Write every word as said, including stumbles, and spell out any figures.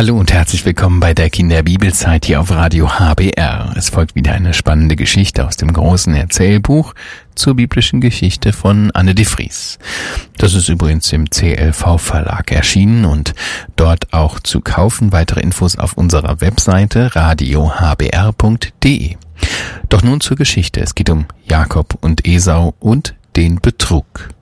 Hallo und herzlich willkommen bei der Kinderbibelzeit hier auf Radio H B R. Es folgt wieder eine spannende Geschichte aus dem großen Erzählbuch zur biblischen Geschichte von Anne de Vries. Das ist übrigens im C L V Verlag erschienen und dort auch zu kaufen. Weitere Infos auf unserer Webseite radio h b r punkt d e. Doch nun zur Geschichte. Es geht um Jakob und Esau und den Betrug.